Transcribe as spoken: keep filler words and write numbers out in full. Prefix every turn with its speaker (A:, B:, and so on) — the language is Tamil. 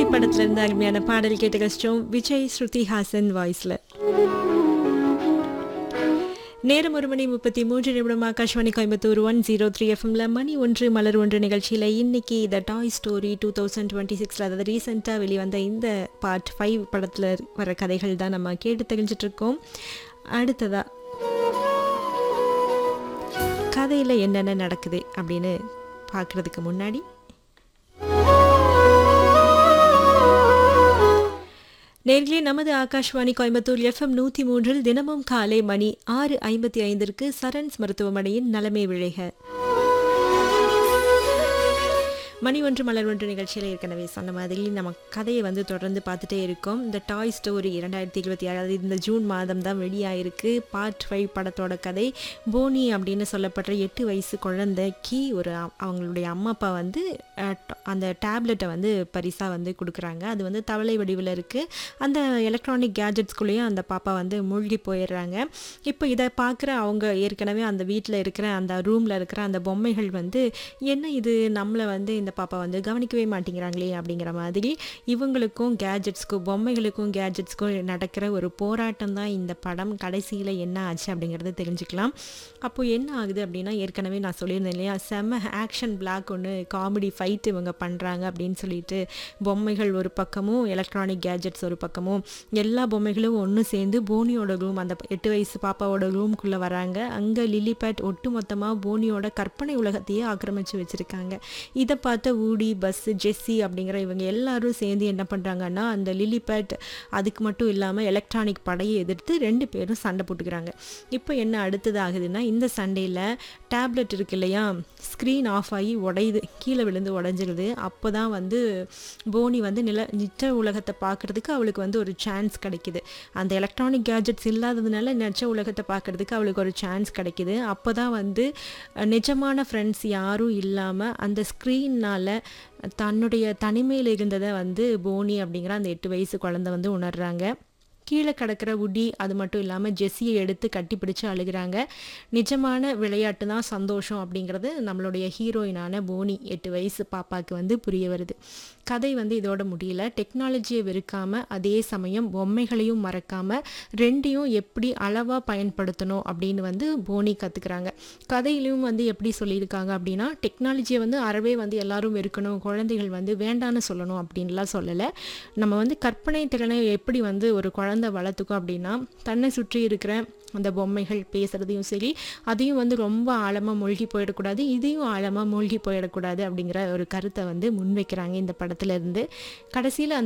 A: படத்துல இருந்து அருமையான பாடல் கேட்டு கஷ்டம். விஜய் ஸ்ருதி ஹாசன் வாய்ஸ்ல. நேரம் ஒரு மணி முப்பத்தி மூன்று நிமிடம். Akashvani Coimbatore one zero three எஃப்எம்ல மணி ஒன்று மலர் ஒன்று நிகழ்ச்சியில் இன்னைக்கு த டாய் ஸ்டோரி டூ தௌசண்ட் டுவெண்ட்டி சிக்ஸில் அதாவது ரீசெண்டாக வெளிவந்த இந்த பார்ட் ஃபைவ் படத்தில் வர கதைகள் தான் நம்ம கேட்டு தெரிஞ்சிட்டு இருக்கோம். அடுத்ததா கதையில் என்னென்ன நடக்குது அப்படின்னு பார்க்குறதுக்கு முன்னாடி நேர்களே, நமது ஆகாஷ்வாணி கோயம்புத்தூர் எஃப்எம் நூற்றி மூன்றில் தினமும் காலை மணி ஆறு ஐம்பத்தி ஐந்திற்கு சரண்ஸ் மருத்துவமனையின் நலமே விழைக. மணி ஒன்று மலர் ஒன்று நிகழ்ச்சியில் ஏற்கனவே சொன்ன மாதிரி நம்ம கதையை வந்து தொடர்ந்து பார்த்துட்டே இருக்கோம். இந்த டாய் ஸ்டோரி இரண்டாயிரத்தி இருபத்தி ஆறு அதாவது இந்த ஜூன் மாதம் தான் வெளியாயிருக்கு. பார்ட் ஃபைவ் படத்தோட கதை. போனி அப்படின்னு சொல்லப்படுற எட்டு வயசு குழந்தைக்கு ஒரு அவங்களுடைய அம்மா அப்பா வந்து அந்த டேப்லெட்டை வந்து பரிசாக வந்து கொடுக்குறாங்க. அது வந்து தவளை வடிவில் இருக்குது. அந்த எலக்ட்ரானிக் கேஜெட்ஸ்குள்ளேயும் அந்த பாப்பா வந்து மூழ்கி போயிடுறாங்க. இப்போ இதை பார்க்குற அவங்க ஏற்கனவே அந்த வீட்டில் இருக்கிற அந்த ரூமில் இருக்கிற அந்த பொம்மைகள் வந்து என்ன இது நம்மளை வந்து இந்த பாப்பா வந்து கவனிக்கவே மாட்டேங்கிறாங்களே அப்படிங்கிற மாதிரி இவங்களுக்கும் கேஜெட்ஸ்க்கும் பொம்மைகளுக்கும் கேஜெட்ஸ்க்கும் நடக்கிற ஒரு போராட்டம் தான் இந்த படம். கடைசியில் என்ன ஆச்சு அப்படிங்கிறத தெரிஞ்சுக்கலாம். அப்போது என்ன ஆகுது அப்படின்னா, ஏற்கனவே நான் சொல்லியிருந்தேன் இல்லையா, செம்ம ஆக்ஷன் பிளாக் ஒன்று காமெடி ஃபைட் இவங்க பண்ணுறாங்க அப்படின்னு சொல்லிட்டு பொம்மைகள் ஒரு பக்கமும் எலக்ட்ரானிக் கேஜெட்ஸ் ஒரு பக்கமும் எல்லா பொம்மைகளும் ஒன்று சேர்ந்து போனியோட ரூம், அந்த எட்டு வயசு பாப்பாவோட ரூம்குள்ளே வராங்க. அங்கே லிலிபேட் ஒட்டு மொத்தமாக போனியோட கற்பனை உலகத்தையே ஆக்கிரமித்து வச்சுருக்காங்க. இதை பார்த்த ஊடி, பஸ், ஜெஸ்ஸி அப்படிங்கிற இவங்க எல்லாரும் சேர்ந்து என்ன பண்ணுறாங்கன்னா, அந்த லிலிபேட் அதுக்கு மட்டும் இல்லாமல் எலக்ட்ரானிக் படையை எதிர்த்து ரெண்டு பேரும் சண்டை போட்டுக்கிறாங்க. இப்போ என்ன அடுத்தது ஆகுதுன்னா, இந்த சண்டையில் டேப்லெட் இருக்கு இல்லையா, ஸ்க்ரீன் ஆஃப் ஆகி உடையுது, கீழே விழுந்து உடஞ்சிருது. அப்போ தான் வந்து போனி வந்து நில நிச்ச உலகத்தை பார்க்குறதுக்கு அவளுக்கு வந்து ஒரு சான்ஸ் கிடைக்கிது. அந்த எலக்ட்ரானிக் கேஜெட்ஸ் இல்லாததுனால நிச்ச உலகத்தை பார்க்குறதுக்கு அவளுக்கு ஒரு சான்ஸ் கிடைக்கிது. அப்போ தான் வந்து நிஜமான ஃப்ரெண்ட்ஸ் யாரும் இல்லாமல் அந்த ஸ்க்ரீன்னால் தன்னுடைய தனிமையில் இருந்ததை வந்து போனி அப்படிங்கிற அந்த எட்டு வயசு குழந்தை வந்து உணர்றாங்க. கீழே கிடக்கிற உடி அது மட்டும் இல்லாமல் ஜெஸ்ஸியை எடுத்து கட்டி பிடிச்சி அழுகிறாங்க. நிஜமான விளையாட்டு தான் சந்தோஷம் அப்படிங்கிறது நம்மளுடைய ஹீரோயினான போனி எட்டு வயசு பாப்பாவுக்கு வந்து புரிய வருது. கதை வந்து இதோட முடியல. டெக்னாலஜியை வெறுக்காமல் அதே சமயம் பொம்மைகளையும் மறக்காமல் ரெண்டையும் எப்படி அளவாக பயன்படுத்தணும் அப்படின்னு வந்து போனி கற்றுக்குறாங்க. கதையிலையும் வந்து எப்படி சொல்லியிருக்காங்க அப்படின்னா, டெக்னாலஜியை வந்து அறவே வந்து எல்லாரும் வெறுக்கணும், குழந்தைகள் வந்து வேண்டான்னு சொல்லணும் அப்படின்லாம் சொல்லலை. நம்ம வந்து கற்பனை திறனை எப்படி வந்து ஒரு குழந்தை வளர்த்துக்கும் அப்படின்னா, தன்னை சுற்றி இருக்கிற அந்த பொம்மைகள் பேசுகிறதையும் சரி, அதையும் வந்து ரொம்ப ஆழமாக மூழ்கி போயிடக்கூடாது, இதையும் ஆழமாக மூழ்கி போயிடக்கூடாது அப்படிங்கிற ஒரு கருத்தை வந்து முன்வைக்கிறாங்க இந்த படத்துல இருந்து. கடைசியில்